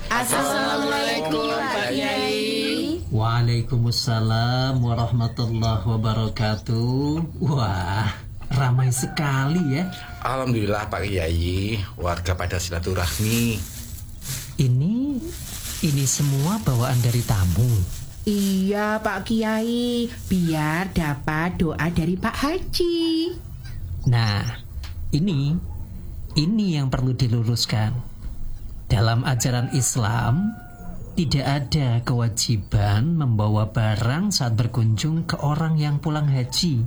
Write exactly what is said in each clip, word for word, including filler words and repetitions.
Assalamualaikum Pak Yai. Waalaikumsalam warahmatullahi wabarakatuh. Wah, ramai sekali ya. Alhamdulillah Pak Yai, warga pada silaturahmi. Ini, ini semua bawaan dari tamu. Iya Pak Kiai, biar dapat doa dari Pak Haji. Nah, ini, ini yang perlu diluruskan. Dalam ajaran Islam, tidak ada kewajiban membawa barang saat berkunjung ke orang yang pulang haji.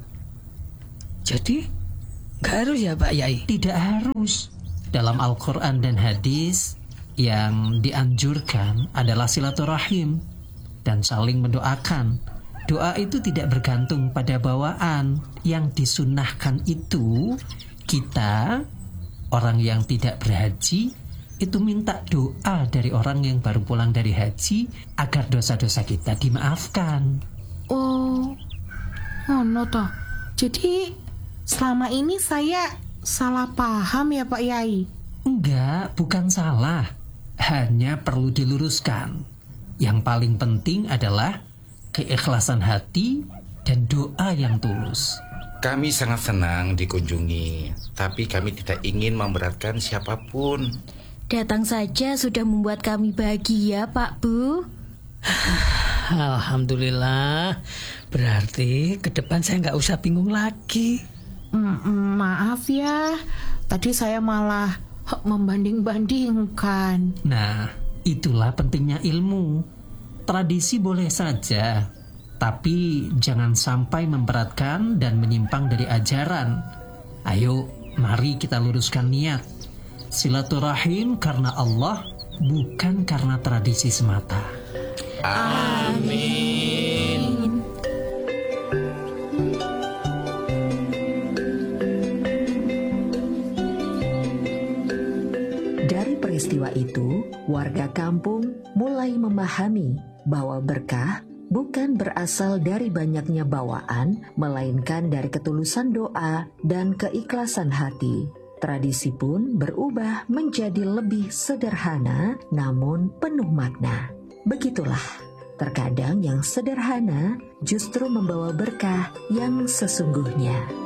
Jadi, nggak harus ya Pak Yai? Tidak harus. Dalam Al-Quran dan hadis, yang dianjurkan adalah silaturahim dan saling mendoakan. Doa itu tidak bergantung pada bawaan. Yang disunahkan itu, kita, orang yang tidak berhaji, itu minta doa dari orang yang baru pulang dari haji agar dosa-dosa kita dimaafkan. Oh, ngono toh. Jadi selama ini saya salah paham ya Pak Yai? Enggak, bukan salah. Hanya perlu diluruskan. Yang paling penting adalah keikhlasan hati dan doa yang tulus. Kami sangat senang dikunjungi, tapi kami tidak ingin memberatkan siapapun. Datang saja sudah membuat kami bahagia, Pak Bu. Alhamdulillah. Berarti ke depan saya nggak usah bingung lagi. Mm, maaf ya, tadi saya malah membanding-bandingkan. Nah, itulah pentingnya ilmu. Tradisi boleh saja, tapi jangan sampai memberatkan dan menyimpang dari ajaran. Ayo, mari kita luruskan niat. Silaturahim karena Allah, bukan karena tradisi semata. Amin. Dari peristiwa itu, warga kampung mulai memahami bahwa berkah bukan berasal dari banyaknya bawaan, melainkan dari ketulusan doa dan keikhlasan hati. Tradisi pun berubah menjadi lebih sederhana namun penuh makna. Begitulah, terkadang yang sederhana justru membawa berkah yang sesungguhnya.